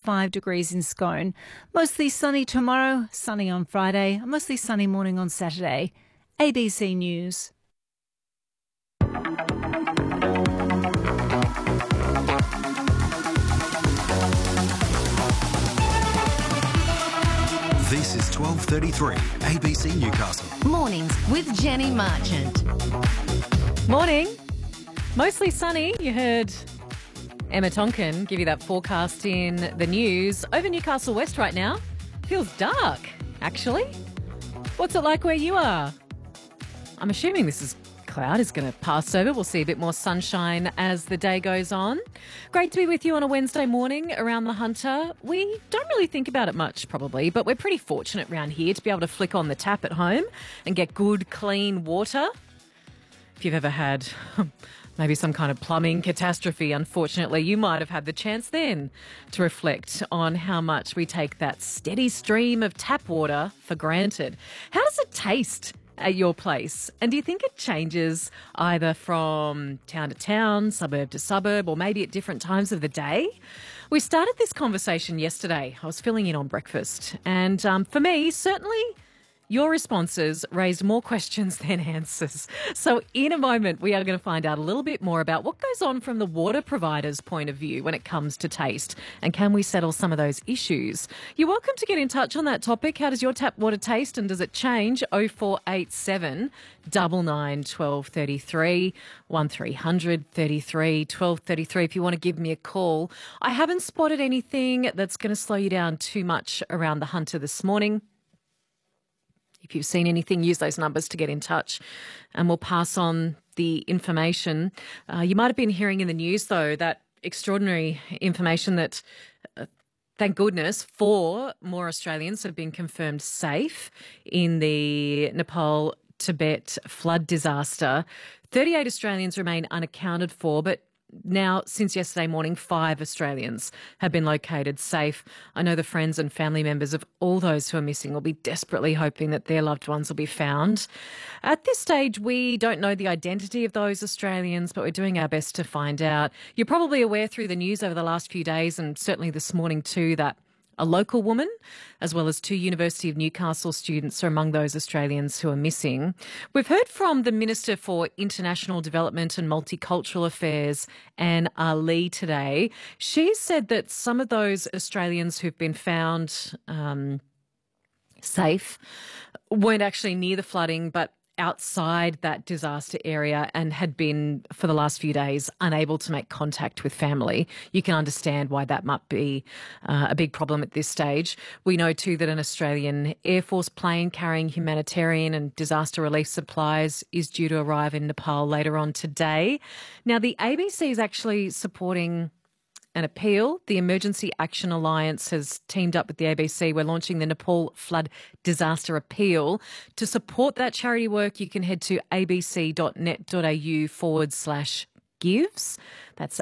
5 degrees in Scone. Mostly sunny tomorrow, sunny on Friday, a mostly sunny morning on Saturday. ABC News. This is 12:33 ABC Newcastle. Mornings with Jenny Marchant. Morning. Mostly sunny. You heard Emma Tonkin give you that forecast in the news. Over Newcastle West right now, feels dark, actually. What's it like where you are? I'm assuming this cloud is going to pass over. We'll see a bit more sunshine as the day goes on. Great to be with you on a Wednesday morning around the Hunter. We don't really think about it much probably, but we're pretty fortunate around here to be able to flick on the tap at home and get good, clean water. If you've ever had maybe some kind of plumbing catastrophe, unfortunately, you might have had the chance then to reflect on how much we take that steady stream of tap water for granted. How does it taste at your place? And do you think it changes either from town to town, suburb to suburb, or maybe at different times of the day? We started this conversation yesterday. I was filling in on breakfast. And for me, certainly your responses raised more questions than answers. So in a moment, we are going to find out a little bit more about what goes on from the water provider's point of view when it comes to taste, and can we settle some of those issues? You're welcome to get in touch on that topic. How does your tap water taste, and does it change? 0487 99 1233 1300 33 1233 if you want to give me a call. I haven't spotted anything that's going to slow you down too much around the Hunter this morning. If you've seen anything, use those numbers to get in touch and we'll pass on the information. You might have been hearing in the news, though, that extraordinary information that, thank goodness, 4 more Australians have been confirmed safe in the Nepal-Tibet flood disaster. 38 Australians remain unaccounted for, but now, since yesterday morning, 5 Australians have been located safe. I know the friends and family members of all those who are missing will be desperately hoping that their loved ones will be found. At this stage, we don't know the identity of those Australians, but we're doing our best to find out. You're probably aware through the news over the last few days, and certainly this morning too, that a local woman, as well as 2 University of Newcastle students, are among those Australians who are missing. We've heard from the Minister for International Development and Multicultural Affairs, Anne Ali, today. She said that some of those Australians who've been found safe weren't actually near the flooding, but outside that disaster area and had been, for the last few days, unable to make contact with family. You can understand why that might be a big problem at this stage. We know too that an Australian Air Force plane carrying humanitarian and disaster relief supplies is due to arrive in Nepal later on today. Now, the ABC is actually supporting an appeal. The Emergency Action Alliance has teamed up with the ABC. We're launching the Nepal Flood Disaster Appeal. To support that charity work, you can head to abc.net.au/gives. That's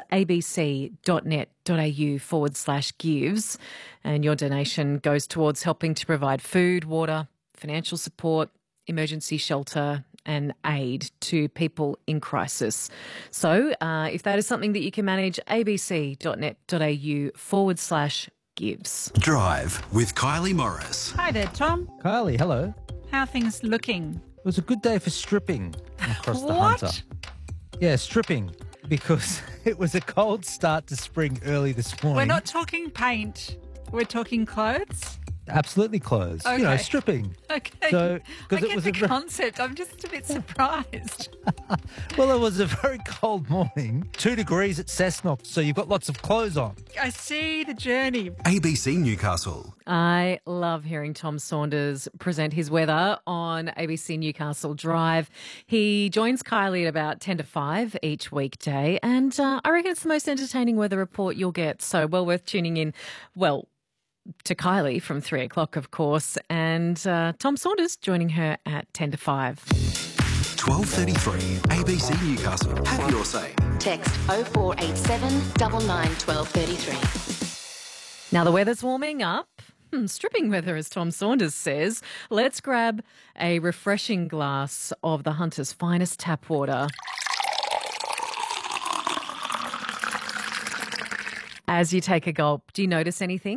abc.net.au/gives. And your donation goes towards helping to provide food, water, financial support, emergency shelter and aid to people in crisis. So if that is something that you can manage, abc.net.au/gives. Drive with Kylie Morris. Hi there, Tom. Kylie, hello. How are things looking? It was a good day for stripping across the What? Hunter. Yeah, stripping, because it was a cold start to spring early this morning. We're not talking paint. We're talking clothes. Absolutely clothes. Okay. You know, stripping. Okay. So, I because it get was the a concept. I'm just a bit surprised. well, it was a very cold morning. 2 degrees at Cessnock, so you've got lots of clothes on. I see the journey. ABC Newcastle. I love hearing Tom Saunders present his weather on ABC Newcastle Drive. He joins Kylie at about 10 to 5 each weekday, and I reckon it's the most entertaining weather report you'll get, so well worth tuning in. Well, to Kylie from 3 o'clock, of course, and Tom Saunders joining her at 10 to 5. 12:33 ABC Newcastle. Have your say. Text 0487 99 1233. Now the weather's warming up. Stripping weather, as Tom Saunders says. Let's grab a refreshing glass of the Hunter's finest tap water. As you take a gulp, do you notice anything?